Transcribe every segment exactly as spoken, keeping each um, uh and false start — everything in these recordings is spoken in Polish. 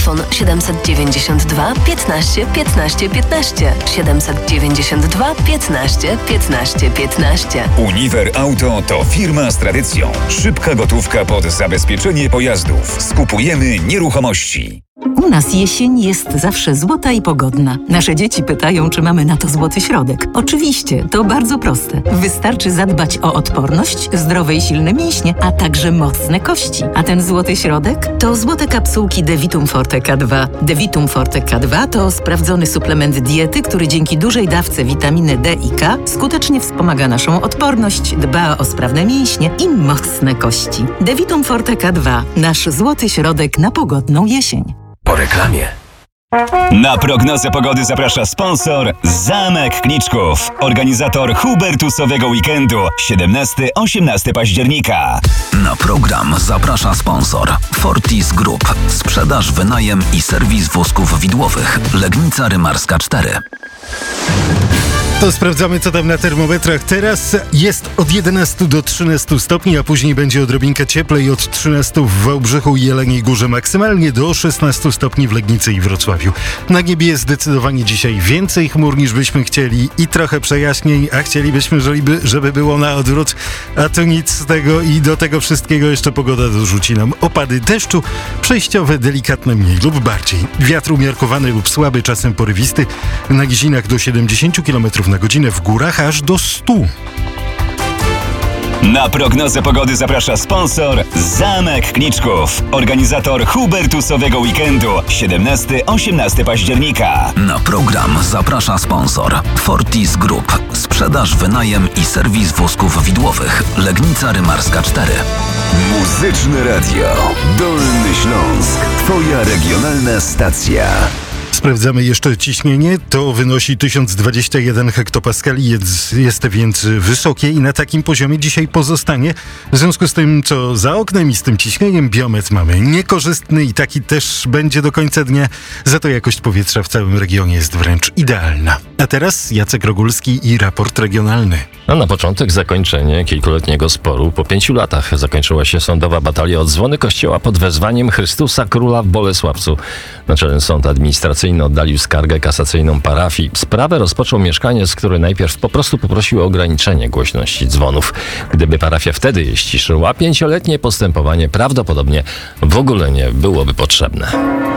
Telefon siedemset dziewięćdziesiąt dwa piętnaście piętnaście piętnaście. siedemset dziewięćdziesiąt dwa piętnaście piętnaście piętnaście. Uniwer Auto to firma z tradycją. Szybka gotówka pod zabezpieczenie pojazdów. Skupujemy nieruchomości. U nas jesień jest zawsze złota i pogodna. Nasze dzieci pytają, czy mamy na to złoty środek. Oczywiście, to bardzo proste. Wystarczy zadbać o odporność, zdrowe i silne mięśnie, a także mocne kości. A ten złoty środek to złote kapsułki Devitum Forte K dwa. Devitum Forte K dwa to sprawdzony suplement diety, który dzięki dużej dawce witaminy D i K skutecznie wspomaga naszą odporność, dba o sprawne mięśnie i mocne kości. Devitum Forte K dwa. Nasz złoty środek na pogodną jesień. Po reklamie. Na prognozę pogody zaprasza sponsor Zamek Kniczków, organizator Hubertusowego Weekendu siedemnastego do osiemnastego października. Na program zaprasza sponsor Fortis Group, sprzedaż, wynajem i serwis wózków widłowych, Legnica Rymarska cztery. To sprawdzamy, co tam na termometrach. Teraz jest od jedenastu do trzynastu stopni, a później będzie odrobinkę cieplej, od trzynastu w Wałbrzychu i Jeleniej Górze, maksymalnie do szesnastu stopni w Legnicy i Wrocławiu. Na niebie jest zdecydowanie dzisiaj więcej chmur niż byśmy chcieli i trochę przejaśnień, a chcielibyśmy, żeby, żeby było na odwrót, a to nic z tego i do tego wszystkiego jeszcze pogoda dorzuci nam opady deszczu, przejściowe, delikatne mniej lub bardziej. Wiatr umiarkowany lub słaby, czasem porywisty, na nizinach do siedemdziesięciu kilometrów na godzinę, w górach aż do stu. Na prognozę pogody zaprasza sponsor Zamek Kniczków, organizator Hubertusowego Weekendu siedemnastego do osiemnastego października. Na program zaprasza sponsor Fortis Group, sprzedaż, wynajem i serwis wózków widłowych, Legnica Rymarska cztery. Muzyczne Radio Dolny Śląsk, twoja regionalna stacja. Sprawdzamy jeszcze ciśnienie. To wynosi tysiąc dwadzieścia jeden hektopaskali. Jest, jest więc wysokie i na takim poziomie dzisiaj pozostanie. W związku z tym, co za oknem i z tym ciśnieniem, biometr mamy niekorzystny i taki też będzie do końca dnia. Za to jakość powietrza w całym regionie jest wręcz idealna. A teraz Jacek Rogulski i raport regionalny. A na początek zakończenie kilkuletniego sporu. Po pięciu latach zakończyła się sądowa batalia o dzwony kościoła pod wezwaniem Chrystusa Króla w Bolesławcu. Naczelny Sąd Administracyjny oddalił skargę kasacyjną parafii. Sprawę rozpoczął mieszkaniec, który najpierw po prostu poprosił o ograniczenie głośności dzwonów. Gdyby parafia wtedy je ściszyła, pięcioletnie postępowanie prawdopodobnie w ogóle nie byłoby potrzebne.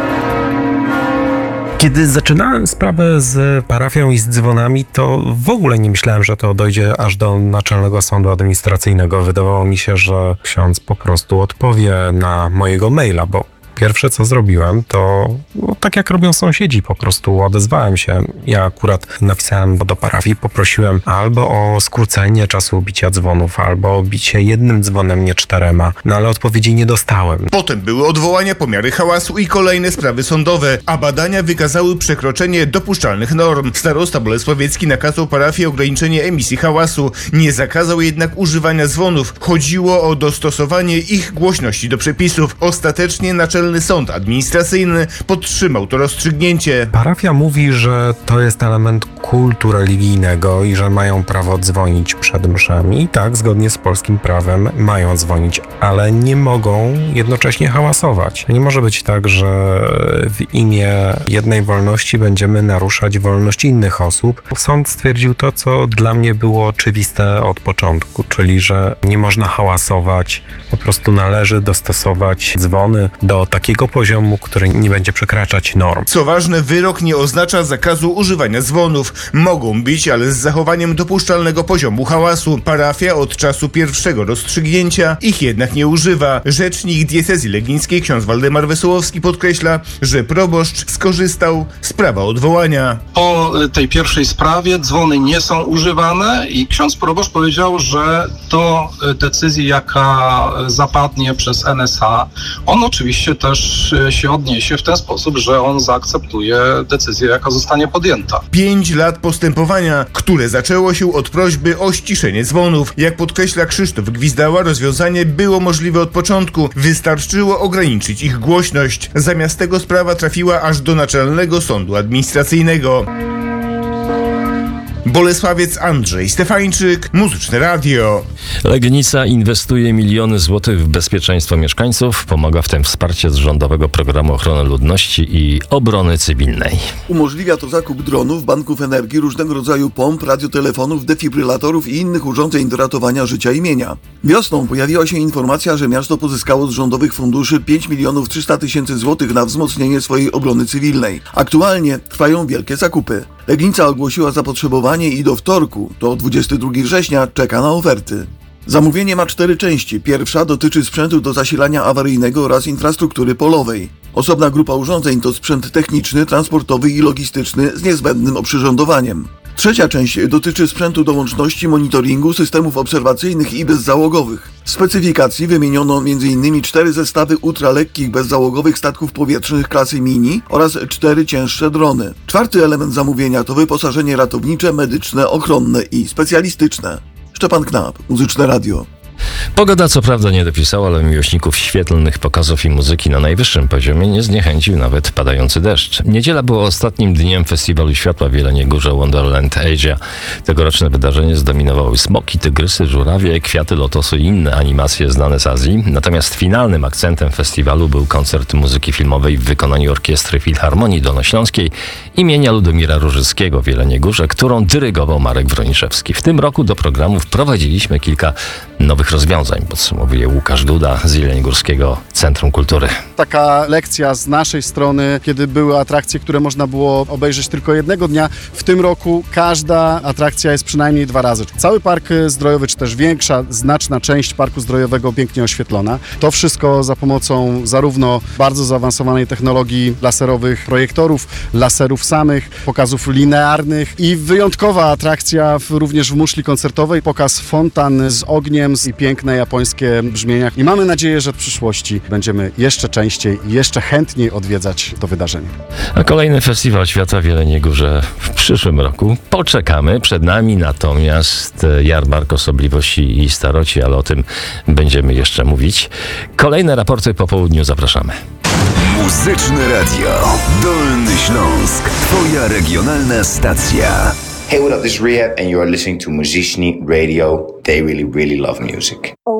Kiedy zaczynałem sprawę z parafią i z dzwonami, to w ogóle nie myślałem, że to dojdzie aż do Naczelnego Sądu Administracyjnego. Wydawało mi się, że ksiądz po prostu odpowie na mojego maila, bo pierwsze, co zrobiłem, to no, tak jak robią sąsiedzi, po prostu odezwałem się. Ja akurat napisałem do parafii, poprosiłem albo o skrócenie czasu bicia dzwonów, albo o bicie jednym dzwonem, nie czterema, no ale odpowiedzi nie dostałem. Potem były odwołania, pomiary hałasu i kolejne sprawy sądowe, a badania wykazały przekroczenie dopuszczalnych norm. Starosta bolesławiecki nakazał parafii ograniczenie emisji hałasu, nie zakazał jednak używania dzwonów. Chodziło o dostosowanie ich głośności do przepisów. Ostatecznie Naczelny Sąd Administracyjny podtrzymał to rozstrzygnięcie. Parafia mówi, że to jest element kultu religijnego i że mają prawo dzwonić przed mszami. I tak, zgodnie z polskim prawem mają dzwonić, ale nie mogą jednocześnie hałasować. Nie może być tak, że w imię jednej wolności będziemy naruszać wolność innych osób. Sąd stwierdził to, co dla mnie było oczywiste od początku, czyli że nie można hałasować, po prostu należy dostosować dzwony do takiego poziomu, który nie będzie przekraczać norm. Co ważne, wyrok nie oznacza zakazu używania dzwonów. Mogą być, ale z zachowaniem dopuszczalnego poziomu hałasu. Parafia od czasu pierwszego rozstrzygnięcia ich jednak nie używa. Rzecznik diecezji legnickiej ksiądz Waldemar Wesołowski podkreśla, że proboszcz skorzystał z prawa odwołania. Po tej pierwszej sprawie dzwony nie są używane i ksiądz proboszcz powiedział, że do decyzji, jaka zapadnie przez N S A, on oczywiście też się odniesie w ten sposób, że on zaakceptuje decyzję, jaka zostanie podjęta. Pięć lat postępowania, które zaczęło się od prośby o ściszenie dzwonów. Jak podkreśla Krzysztof Gwizdała, rozwiązanie było możliwe od początku. Wystarczyło ograniczyć ich głośność. Zamiast tego sprawa trafiła aż do Naczelnego Sądu Administracyjnego. Bolesławiec Andrzej Stefańczyk, Muzyczne Radio. Legnica inwestuje miliony złotych w bezpieczeństwo mieszkańców, pomaga w tym wsparcie z rządowego programu ochrony ludności i obrony cywilnej. Umożliwia to zakup dronów, banków energii, różnego rodzaju pomp, radiotelefonów, defibrylatorów i innych urządzeń do ratowania życia i mienia. Wiosną pojawiła się informacja, że miasto pozyskało z rządowych funduszy pięć milionów trzysta tysięcy złotych na wzmocnienie swojej obrony cywilnej. Aktualnie trwają wielkie zakupy. Legnica ogłosiła zapotrzebowanie i do wtorku, to dwudziestego drugiego września, czeka na oferty. Zamówienie ma cztery części. Pierwsza dotyczy sprzętu do zasilania awaryjnego oraz infrastruktury polowej. Osobna grupa urządzeń to sprzęt techniczny, transportowy i logistyczny z niezbędnym oprzyrządowaniem. Trzecia część dotyczy sprzętu do łączności, monitoringu, systemów obserwacyjnych i bezzałogowych. W specyfikacji wymieniono między innymi cztery zestawy ultralekkich bezzałogowych statków powietrznych klasy mini oraz cztery cięższe drony. Czwarty element zamówienia to wyposażenie ratownicze, medyczne, ochronne i specjalistyczne. Szczepan Knap, Muzyczne Radio. Pogoda co prawda nie dopisała, ale miłośników świetlnych pokazów i muzyki na najwyższym poziomie nie zniechęcił nawet padający deszcz. Niedziela była ostatnim dniem Festiwalu Światła w Jeleniej Górze Wonderland Asia. Tegoroczne wydarzenie zdominowały smoki, tygrysy, żurawie, kwiaty lotosu i inne animacje znane z Azji. Natomiast finalnym akcentem festiwalu był koncert muzyki filmowej w wykonaniu Orkiestry Filharmonii Dolnośląskiej imienia Ludomira Różyckiego w Jeleniej Górze, którą dyrygował Marek Wroniszewski. W tym roku do programu wprowadziliśmy kilka nowych rozwiązań, podsumowuje Łukasz Duda z Jeleniogórskiego Centrum Kultury. Taka lekcja z naszej strony, kiedy były atrakcje, które można było obejrzeć tylko jednego dnia. W tym roku każda atrakcja jest przynajmniej dwa razy. Cały park zdrojowy, czy też większa, znaczna część parku zdrojowego pięknie oświetlona. To wszystko za pomocą zarówno bardzo zaawansowanej technologii laserowych projektorów, laserów samych, pokazów linearnych i wyjątkowa atrakcja w, również w muszli koncertowej, pokaz fontan z ogniem i piękne japońskie brzmienia. I mamy nadzieję, że w przyszłości będziemy jeszcze częściej i jeszcze chętniej odwiedzać to wydarzenie. A kolejny Festiwal Światła w Jeleniej Górze w przyszłym roku. Poczekamy. Przed nami natomiast jarmark osobliwości i staroci, ale o tym będziemy jeszcze mówić. Kolejne raporty po południu zapraszamy. Muzyczne Radio. Dolny Śląsk. Twoja regionalna stacja. Hey, what up? This is Rehab, and you are listening to Muzyczne Radio. They really, really love music.